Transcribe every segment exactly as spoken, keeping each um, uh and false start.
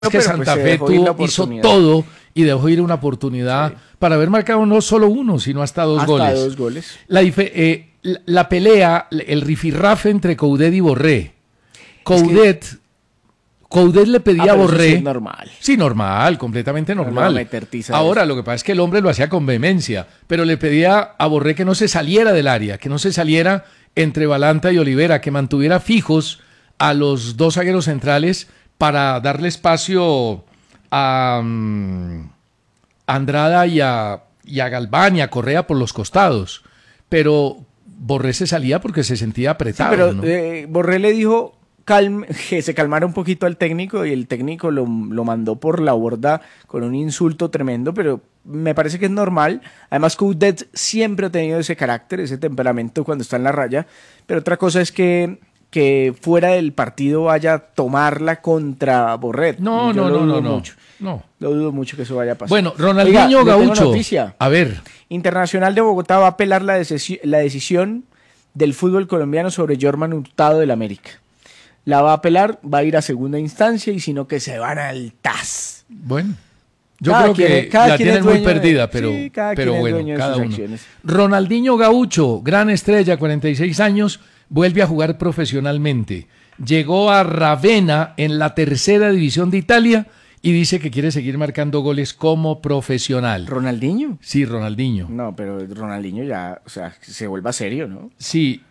Es que pero, Santa pues, Fe tuvo, hizo todo y dejó ir una oportunidad sí. para haber marcado no solo uno, sino hasta dos hasta goles. Hasta dos goles. La, eh, la, la pelea, el rifirrafe entre Coudet y Borré. Coudet, es que... Coudet le pedía ah, a Borré. Sí, es normal. Sí, normal, completamente normal. No Ahora, lo que pasa es que el hombre lo hacía con vehemencia, pero le pedía a Borré que no se saliera del área, que no se saliera entre Balanta y Olivera, que mantuviera fijos a los dos zagueros centrales para darle espacio a um, Andrada y a, y a Galván y a Correa por los costados. Pero Borré se salía porque se sentía apretado. Sí, pero ¿no? eh, Borré le dijo calme, que se calmara un poquito al técnico y el técnico lo, lo mandó por la borda con un insulto tremendo, pero me parece que es normal. Además, Coudet siempre ha tenido ese carácter, ese temperamento cuando está en la raya. Pero otra cosa es que que fuera del partido vaya a tomarla contra Borré. No, Yo no, lo no, dudo no, mucho. no. Lo dudo mucho que eso vaya a pasar. Bueno, Ronaldinho Oiga, Gaucho. Noticia. A ver. Internacional de Bogotá va a apelar la, decisi- la decisión del fútbol colombiano sobre Jorman Hurtado del América. La va a apelar, va a ir a segunda instancia y si no que se van al T A S. Bueno. Yo cada creo quien, que cada la quien tienen es muy perdida, de, pero, sí, cada pero quien bueno, es dueño de cada sus uno. acciones. Ronaldinho Gaucho, gran estrella, cuarenta y seis años, vuelve a jugar profesionalmente. Llegó a Ravenna en la tercera división de Italia y dice que quiere seguir marcando goles como profesional. ¿Ronaldinho? Sí, Ronaldinho. No, pero Ronaldinho ya, o sea, se vuelva serio, ¿no? Sí.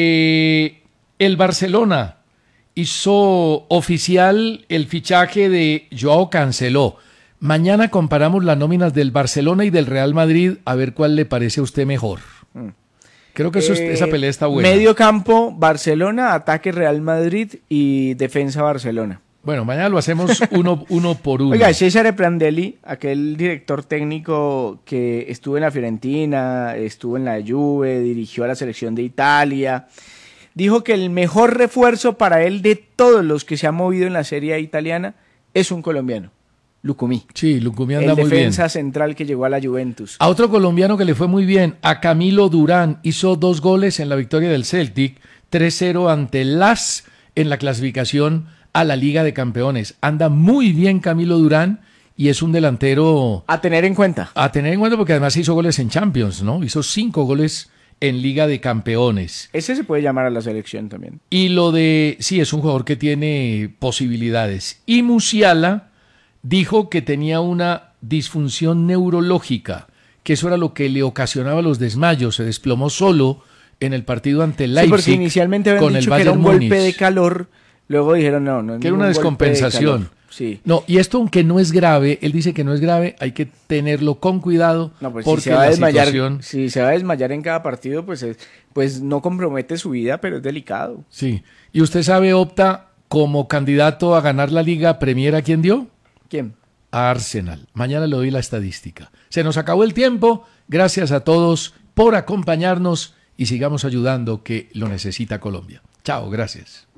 Eh, el Barcelona hizo oficial el fichaje de Joao Cancelo. Mañana comparamos las nóminas del Barcelona y del Real Madrid a ver cuál le parece a usted mejor. Mm. Creo que eso, eh, esa pelea está buena. Medio campo Barcelona, ataque Real Madrid y defensa Barcelona. Bueno, mañana lo hacemos uno, uno por uno. Oiga, Cesare Prandelli, aquel director técnico que estuvo en la Fiorentina, estuvo en la Juve, dirigió a la selección de Italia, dijo que el mejor refuerzo para él de todos los que se han movido en la Serie A italiana es un colombiano. Lucumí. Sí, Lucumí anda el muy bien. El defensa central que llegó a la Juventus. A otro colombiano que le fue muy bien, a Camilo Durán, hizo dos goles en la victoria del Celtic, tres cero ante el L A S en la clasificación a la Liga de Campeones. Anda muy bien Camilo Durán y es un delantero... A tener en cuenta. A tener en cuenta porque además hizo goles en Champions, ¿no? Hizo cinco goles en Liga de Campeones. Ese se puede llamar a la selección también. Y lo de... Sí, es un jugador que tiene posibilidades. Y Musiala dijo que tenía una disfunción neurológica, que eso era lo que le ocasionaba los desmayos, se desplomó solo en el partido ante el Leipzig. Sí, porque inicialmente habían con dicho el que era un Bayern golpe Múnich. de calor, luego dijeron no, no. Que era una descompensación. De sí. No, y esto aunque no es grave, él dice que no es grave, hay que tenerlo con cuidado, no, pues porque si se va a la desmayar, situación... si se va a desmayar en cada partido, pues, es, pues no compromete su vida, pero es delicado. Sí, y usted sabe, opta como candidato a ganar la Liga Premier, ¿a quién dio? ¿Quién? A Arsenal. Mañana le doy la estadística. Se nos acabó el tiempo. Gracias a todos por acompañarnos y sigamos ayudando que lo necesita Colombia. Chao, gracias.